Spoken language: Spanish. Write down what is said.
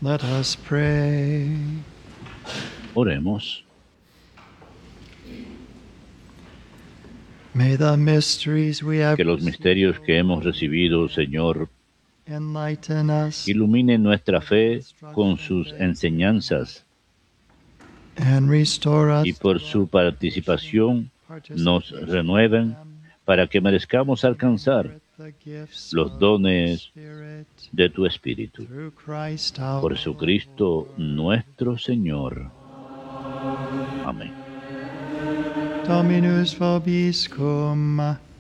Let us pray. Oremos. May the mysteries we have Que los misterios que hemos recibido, Señor, enlighten us iluminen nuestra fe con sus enseñanzas and restore us y por su participación nos renueven para que merezcamos alcanzar los dones de tu Espíritu. Por Jesucristo nuestro Señor. Amén. Dominus vobiscum.